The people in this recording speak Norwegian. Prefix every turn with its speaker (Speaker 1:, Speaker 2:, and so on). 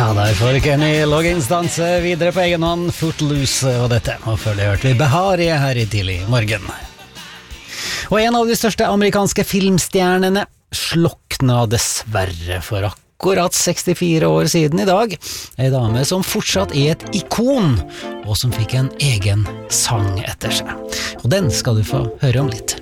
Speaker 1: Der får Kenny Loggins danse videre på egen hånd, Footloose og dette. Og før det hørte vi Beharie her i tidlig morgen. Og en av de største amerikanske filmstjernene slokna dessverre for akkurat 64 år siden i dag. En dame som fortsatt er et ikon, og som fikk en egen sang etter seg. Og den skal du få høre om litt.